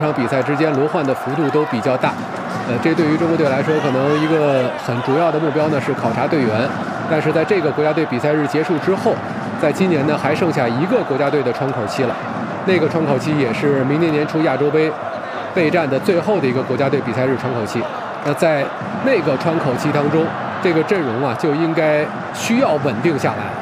场比赛之间轮换的幅度都比较大，这对于中国队来说，可能一个很主要的目标呢是考察队员。但是在这个国家队比赛日结束之后，在今年呢还剩下一个国家队的窗口期了，那个窗口期也是明年年初亚洲杯备战的最后的一个国家队比赛日窗口期。那在那个窗口期当中，这个阵容啊就应该需要稳定下来。